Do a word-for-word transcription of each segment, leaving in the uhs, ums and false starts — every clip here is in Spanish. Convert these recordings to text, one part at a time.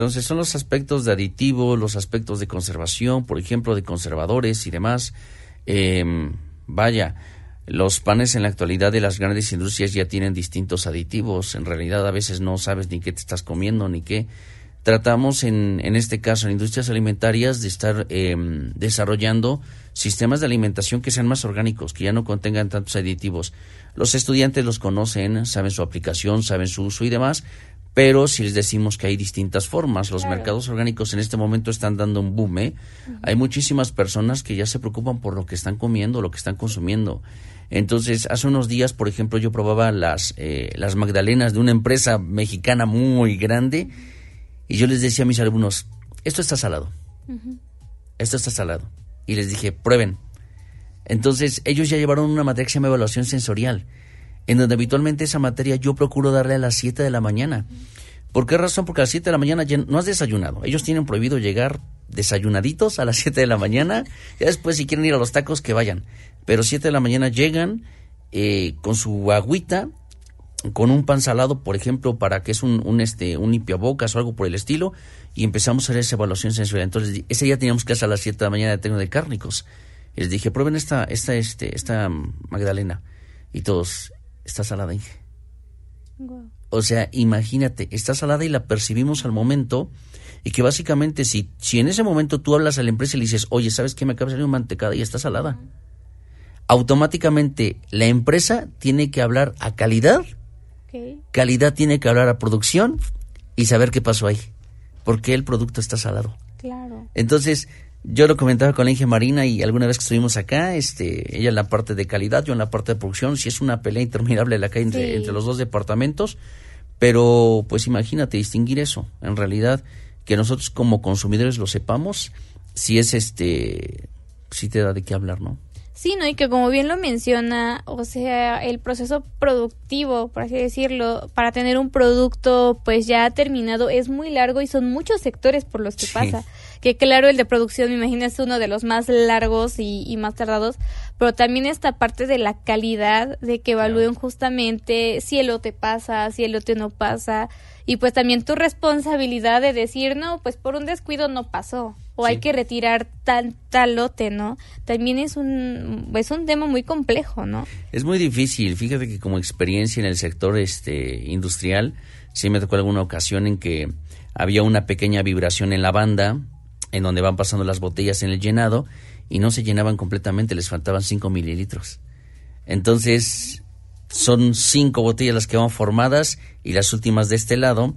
Entonces son los aspectos de aditivos, los aspectos de conservación, por ejemplo, de conservadores y demás. Eh, vaya, los panes en la actualidad de las grandes industrias ya tienen distintos aditivos. En realidad a veces no sabes ni qué te estás comiendo ni qué. Tratamos en, en este caso en industrias alimentarias de estar eh, desarrollando sistemas de alimentación que sean más orgánicos, que ya no contengan tantos aditivos. Los estudiantes los conocen, saben su aplicación, saben su uso y demás, pero si les decimos que hay distintas formas, los claro. mercados orgánicos en este momento están dando un boom, ¿eh? Uh-huh. Hay muchísimas personas que ya se preocupan por lo que están comiendo, lo que están consumiendo. Entonces, hace unos días, por ejemplo, yo probaba las, eh, las magdalenas de una empresa mexicana muy grande y yo les decía a mis alumnos, esto está salado, uh-huh. esto está salado. Y les dije, prueben. Entonces, ellos ya llevaron una materia que se llama evaluación sensorial, en donde habitualmente esa materia yo procuro darle a las siete de la mañana. ¿Por qué razón? Porque a las siete de la mañana ya no has desayunado. Ellos tienen prohibido llegar desayunaditos a las siete de la mañana. Ya después, si quieren ir a los tacos, que vayan. Pero siete de la mañana llegan eh, con su agüita, con un pan salado, por ejemplo, para que es un, un, este, un limpiabocas o algo por el estilo, y empezamos a hacer esa evaluación sensorial. Entonces, ese día teníamos clase a las siete de la mañana de técnico de cárnicos. Y les dije, prueben esta, esta, este, esta magdalena. Y todos, está salada, Inge. Wow. O sea, imagínate, está salada y la percibimos al momento, y que básicamente si, si en ese momento tú hablas a la empresa y le dices, oye, ¿sabes qué? Me acaba de salir una mantecada y está salada. Uh-huh. Automáticamente la empresa tiene que hablar a calidad, okay. calidad tiene que hablar a producción y saber qué pasó ahí, por qué el producto está salado. Claro. Entonces, yo lo comentaba con la Inge Marina y alguna vez que estuvimos acá, este, ella en la parte de calidad, yo en la parte de producción, si es una pelea interminable la que hay entre, sí. entre los dos departamentos, pero pues imagínate distinguir eso, en realidad, que nosotros como consumidores lo sepamos, si es este, si te da de qué hablar, ¿no? Sí, ¿no? Y que como bien lo menciona, o sea, el proceso productivo, por así decirlo, para tener un producto pues ya terminado es muy largo y son muchos sectores por los que sí. pasa. Que claro, el de producción, me imagino, es uno de los más largos y, y más tardados, pero también esta parte de la calidad, de que evalúen justamente si el lote pasa, si el lote no pasa, y pues también tu responsabilidad de decir, no, pues por un descuido no pasó, o sí. hay que retirar tal, tal lote, ¿no? También es un, es un tema muy complejo, ¿no? Es muy difícil, fíjate que como experiencia en el sector este industrial, sí me tocó alguna ocasión en que había una pequeña vibración en la banda, en donde van pasando las botellas en el llenado y no se llenaban completamente, les faltaban cinco mililitros. Entonces, son cinco botellas las que van formadas y las últimas de este lado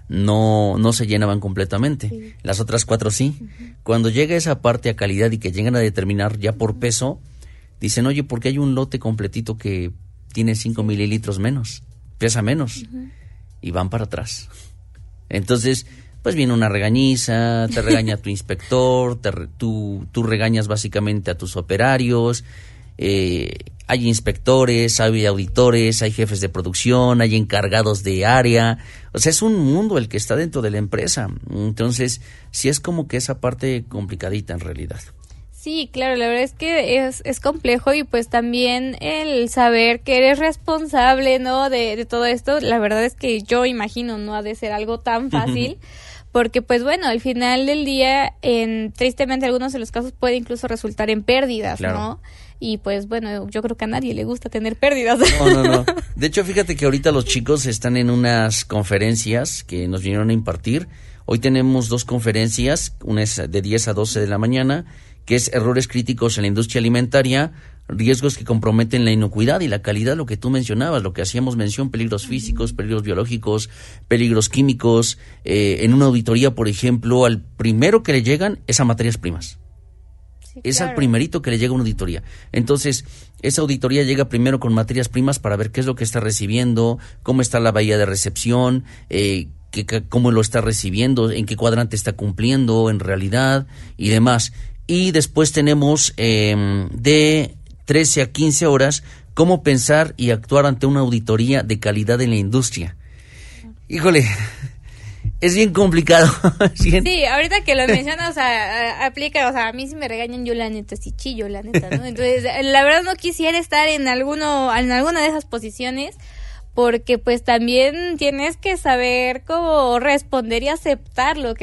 no, no se llenaban completamente. Sí. Las otras cuatro sí. Uh-huh. Cuando llega esa parte a calidad y que llegan a determinar ya por peso, dicen, oye, ¿por qué hay un lote completito que tiene cinco sí. mililitros menos? Pesa menos. Uh-huh. Y van para atrás. Entonces, pues viene una regañiza, te regaña tu inspector, te, tú, tú regañas básicamente a tus operarios, eh, hay inspectores, hay auditores, hay jefes de producción, hay encargados de área, o sea, es un mundo el que está dentro de la empresa. Entonces, sí es como que esa parte complicadita en realidad. Sí, claro, la verdad es que es, es complejo y pues también el saber que eres responsable, ¿no? De, de todo esto, la verdad es que yo imagino no ha de ser algo tan fácil. Porque, pues bueno, al final del día, en tristemente algunos de los casos puede incluso resultar en pérdidas, claro. ¿no? Y pues bueno, yo creo que a nadie le gusta tener pérdidas. No, no, no. De hecho, fíjate que ahorita los chicos están en unas conferencias que nos vinieron a impartir. Hoy tenemos dos conferencias, una es de diez a doce de la mañana, que es errores críticos en la industria alimentaria, riesgos que comprometen la inocuidad y la calidad, lo que tú mencionabas, lo que hacíamos mención, peligros físicos, peligros biológicos, peligros químicos. Eh, en una auditoría, por ejemplo, al primero que le llegan es a materias primas. Sí, es claro. al primerito que le llega una auditoría. Entonces, esa auditoría llega primero con materias primas para ver qué es lo que está recibiendo, cómo está la bahía de recepción, eh, que, que, cómo lo está recibiendo, en qué cuadrante está cumpliendo en realidad y demás. Y después tenemos eh, de trece a quince horas cómo pensar y actuar ante una auditoría de calidad en la industria. Híjole, es bien complicado. Sí, ahorita que lo mencionas, o sea, aplica, o sea, a mí si me regañan, yo la neta sí chillo, la neta, ¿no? Entonces, la verdad no quisiera estar en alguno, en alguna de esas posiciones, porque pues también tienes que saber cómo responder y aceptar lo que